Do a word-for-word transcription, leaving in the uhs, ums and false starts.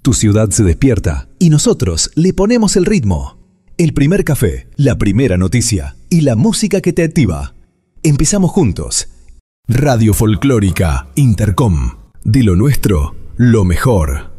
Tu ciudad se despierta y nosotros le ponemos el ritmo. El primer café, la primera noticia y la música que te activa. Empezamos juntos. Radio Folclórica Intercom. De lo nuestro, lo mejor.